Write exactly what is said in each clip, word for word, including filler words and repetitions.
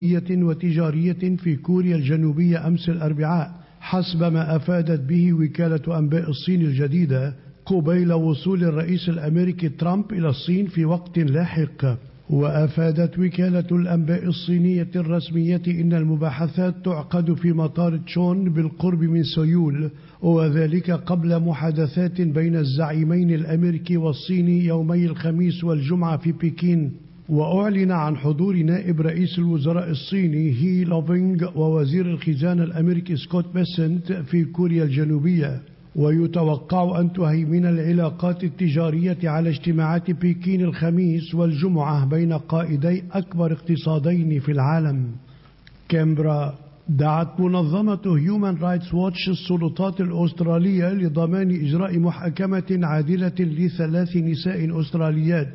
وتجارية في كوريا الجنوبية أمس الأربعاء، حسب ما أفادت به وكالة أنباء الصين الجديدة قبيل وصول الرئيس الأمريكي ترامب إلى الصين في وقت لاحق. وأفادت وكالة الأنباء الصينية الرسمية إن المباحثات تعقد في مطار تشون بالقرب من سيول، وذلك قبل محادثات بين الزعيمين الأمريكي والصيني يومي الخميس والجمعة في بكين. وأعلن عن حضور نائب رئيس الوزراء الصيني هي لوفينغ ووزير الخزانة الأمريكي سكوت بيسنت في كوريا الجنوبية. ويتوقع أن تهيمن العلاقات التجارية على اجتماعات بكين الخميس والجمعة بين قائدي أكبر اقتصادين في العالم. كامبرا. دعت منظمة هيومان رايتس ووتش السلطات الأسترالية لضمان إجراء محاكمة عادلة لثلاث نساء أستراليات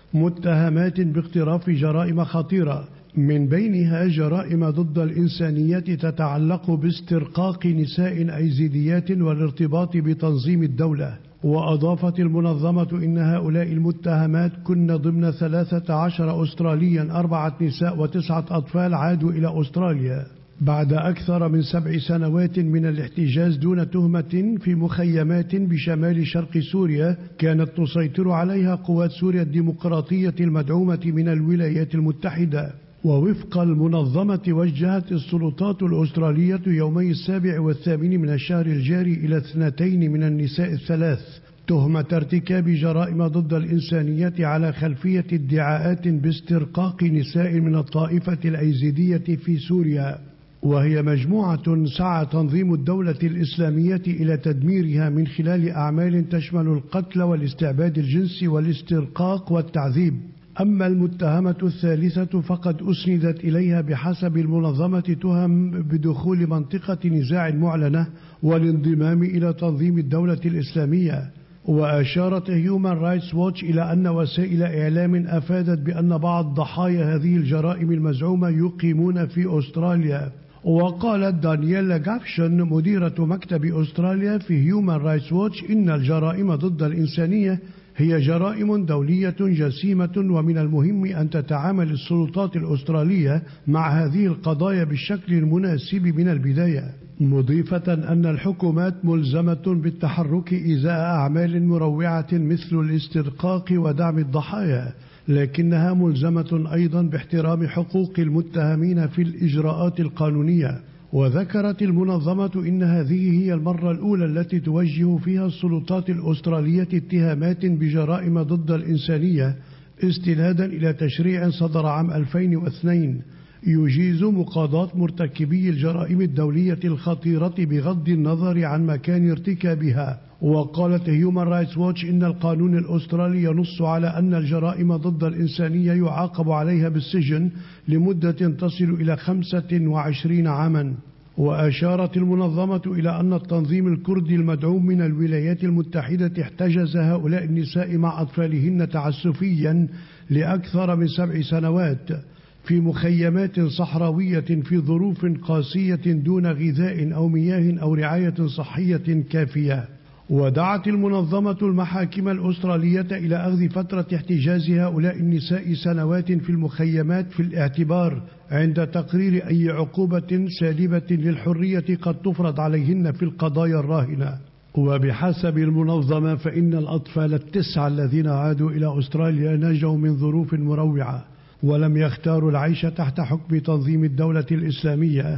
متهمات باقتراف جرائم خطيرة، من بينها جرائم ضد الإنسانية تتعلق باسترقاق نساء أيزيديات والارتباط بتنظيم الدولة. وأضافت المنظمة إن هؤلاء المتهمات كن ضمن ثلاثة عشر أستراليا، أربعة نساء وتسعة أطفال عادوا إلى أستراليا بعد أكثر من سبع سنوات من الاحتجاز دون تهمة في مخيمات بشمال شرق سوريا كانت تسيطر عليها قوات سوريا الديمقراطية المدعومة من الولايات المتحدة. ووفق المنظمة وجهت السلطات الأسترالية يومي السابع والثامن من الشهر الجاري إلى اثنتين من النساء الثلاث تهمة ارتكاب جرائم ضد الإنسانية على خلفية ادعاءات باسترقاق نساء من الطائفة الأيزيدية في سوريا، وهي مجموعة سعى تنظيم الدولة الإسلامية إلى تدميرها من خلال أعمال تشمل القتل والاستعباد الجنسي والاسترقاق والتعذيب. أما المتهمة الثالثة فقد أسندت إليها بحسب المنظمة تهم بدخول منطقة نزاع معلنة والانضمام إلى تنظيم الدولة الإسلامية. وأشارت هيومان رايتس ووتش إلى أن وسائل إعلام أفادت بأن بعض ضحايا هذه الجرائم المزعومة يقيمون في أستراليا. وقالت دانييلا جافشن مديرة مكتب أستراليا في هيومان رايتس ووتش إن الجرائم ضد الإنسانية هي جرائم دولية جسيمة، ومن المهم أن تتعامل السلطات الأسترالية مع هذه القضايا بالشكل المناسب من البداية، مضيفة أن الحكومات ملزمة بالتحرك إزاء أعمال مروعة مثل الاسترقاق ودعم الضحايا، لكنها ملزمة أيضا باحترام حقوق المتهمين في الإجراءات القانونية. وذكرت المنظمة إن هذه هي المرة الأولى التي توجه فيها السلطات الأسترالية اتهامات بجرائم ضد الإنسانية، استنادا إلى تشريع صدر عام ألفين واثنين يجيز مقاضاة مرتكبي الجرائم الدولية الخطيرة بغض النظر عن مكان ارتكابها. وقالت هيومان رايتس ووتش إن القانون الأسترالي ينص على أن الجرائم ضد الإنسانية يعاقب عليها بالسجن لمدة تصل إلى خمسة وعشرين عاما. وأشارت المنظمة إلى أن التنظيم الكردي المدعوم من الولايات المتحدة احتجز هؤلاء النساء مع أطفالهن تعسفيا لأكثر من سبع سنوات في مخيمات صحراوية في ظروف قاسية دون غذاء أو مياه أو رعاية صحية كافية. ودعت المنظمة المحاكم الأسترالية إلى أخذ فترة احتجاز هؤلاء النساء سنوات في المخيمات في الاعتبار عند تقرير أي عقوبة سالبة للحرية قد تفرض عليهن في القضايا الراهنة. وبحسب المنظمة فإن الأطفال التسعة الذين عادوا إلى أستراليا نجوا من ظروف مروعة ولم يختاروا العيش تحت حكم تنظيم الدولة الإسلامية،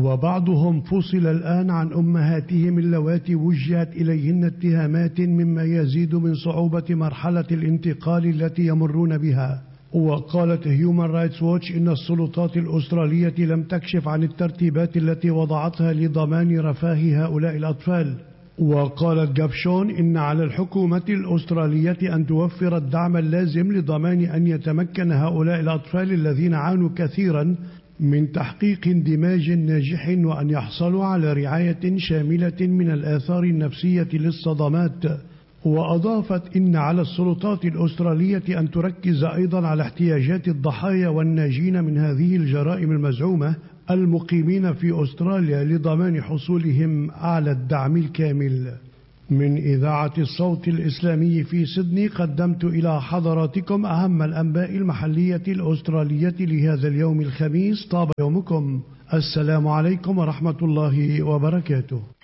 وبعضهم فصل الآن عن أمهاتهم اللواتي وجهت إليهن اتهامات مما يزيد من صعوبة مرحلة الانتقال التي يمرون بها. وقالت هيومان رايتس ووتش إن السلطات الأسترالية لم تكشف عن الترتيبات التي وضعتها لضمان رفاه هؤلاء الأطفال. وقالت جافشون إن على الحكومة الأسترالية أن توفر الدعم اللازم لضمان أن يتمكن هؤلاء الأطفال الذين عانوا كثيرا من تحقيق اندماج ناجح، وأن يحصلوا على رعاية شاملة من الآثار النفسية للصدمات. وأضافت إن على السلطات الأسترالية أن تركز أيضا على احتياجات الضحايا والناجين من هذه الجرائم المزعومة المقيمين في أستراليا لضمان حصولهم على الدعم الكامل. من إذاعة الصوت الإسلامي في سيدني قدمت إلى حضراتكم أهم الأنباء المحلية الأسترالية لهذا اليوم الخميس. طاب يومكم. السلام عليكم ورحمة الله وبركاته.